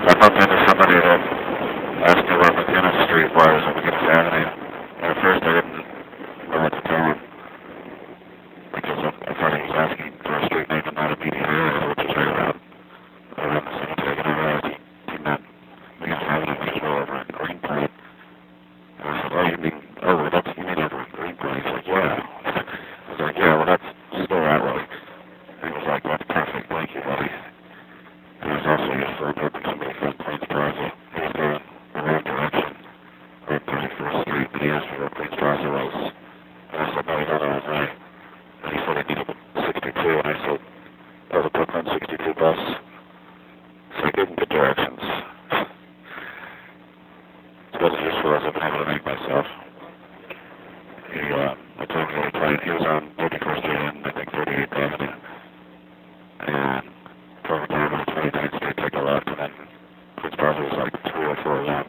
I bumped into somebody that asked me where McGinnis Street was on McGinnis Avenue. And at first I didn't know what to tell him because I thought he was asking for a street name and not a PD area, which is right around the cemetery. And I realized he meant McGinnis Avenue, which is well over in Greenpoint. And I said, oh, you mean over in Greenpoint? He's like, yeah. I was like, yeah, well, that's still that way. And he was like, that's perfect. Thank you, buddy. And it was also used for helping somebody from Queens Plaza. He was going the wrong direction on 34th Street, and he asked me where Queens Plaza was. And I said, no, you know that was right. And he said he needed 62, and I said, oh, the Brooklyn 62 bus. So I gave him good directions. It's about as useful as I've been able to make myself. I told him he was on 34th Street and I think 38th Avenue. And told him down on 29th Street, take a left, and then Queens Plaza was like 3 or 4 along.